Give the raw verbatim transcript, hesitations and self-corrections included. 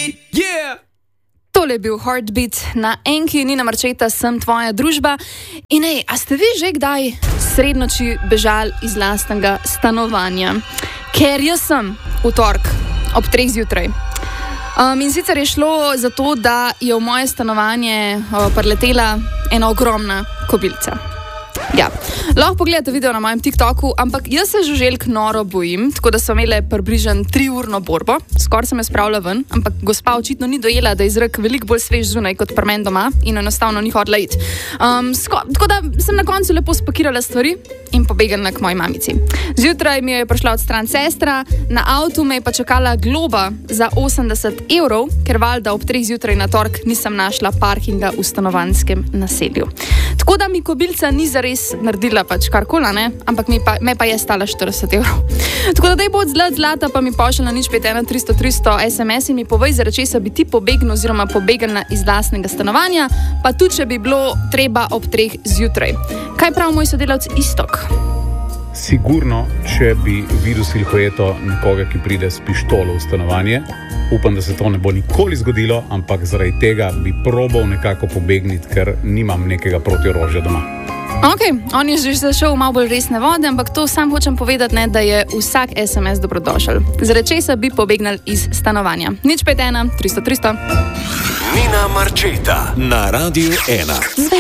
Yeah! Tole je bil Heartbeat na Enki, Nina Marčeta, sem tvoja družba. In ej, a ste vi že kdaj srednoči bežali iz lastnega stanovanja? Ker jaz sem v torek ob treh zjutraj. Um, in sicer je šlo za to, da je v moje stanovanje uh, priletela ena ogromna kobilica. Ja, lahko pogledate video na mojem TikToku, ampak jaz se žuželk noro bojim, tako da so imele približno triurno borbo, skoraj sem jo spravila ven, ampak gospa očitno ni dojela, da je zrak veliko bolj svež zunaj kot pri meni doma in enostavno ni hodila iti. Um, tako da sem na koncu lepo spakirala stvari in pobegala k moji mamici. Zjutraj mi je prišla od stran sestra, na avtu me je pa čakala globa za osemdeset evrov, ker valjda ob treh zjutraj na torek nisem našla parkinga v stanovanjskem naselju. Tako da mi kobilca ni zares naredila pač karkoli, ne? Ampak mi pa, me pa je stala štirideset evrov. Tako da daj bo od zlat zlata, pa mi pošlja na nič pet ena tristo tristo es em es in mi povej, zaradi česa bi ti pobegnil oziroma pobegnila iz lastnega stanovanja, pa tudi, če bi bilo treba ob treh zjutraj. Kaj pravi moj sodelavc Istok? Sigurno, če bi videl silhueto nekoga, ki pride s pištolo v stanovanje, upam, da se to ne bo nikoli zgodilo, ampak zaradi tega bi probal nekako pobegniti, ker nimam nekega protiorožja doma. Ok, on je že zašel v malo bolj resne vode, ampak to sam hočem povedati, ne, da je vsak es em es dobrodošel. Zaradi česa bi pobegnili iz stanovanja. nič pet ena tristo tristo. Nina Marčeta na Radiu ena.